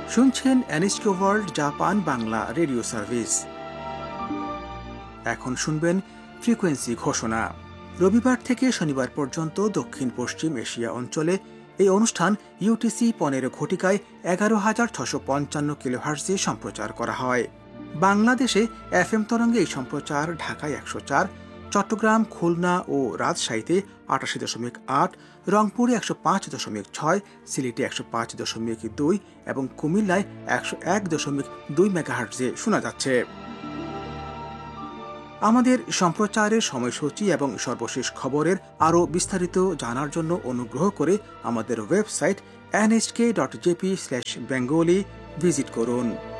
শুনছেন NSK world Japan Bangla radio service. এখন শুনবেন ফ্রিকোয়েন্সি ঘোষণা। রবিবার থেকে শনিবার পর্যন্ত দক্ষিণ পশ্চিম এশিয়া অঞ্চলে এই অনুষ্ঠান ইউটিসি 15 ঘটিকায় 11,655 কিলোহার্টজে সম্প্রচার করা হয়। বাংলাদেশে এফএম তরঙ্গে এই সম্প্রচার ঢাকায় 104, চট্টগ্রাম, খুলনা ও রাজশাহীতে 88.8, রংপুরে 105.6, সিলেটে 105.2 এবং কুমিল্লায় 101.2 মেগাহার্টজে শোনা যাচ্ছে। আমাদের সম্প্রচারের সময়সূচি এবং সর্বশেষ খবরের আরও বিস্তারিত জানার জন্য অনুগ্রহ করে আমাদের ওয়েবসাইট nhk.jp/bengali ভিজিট করুন।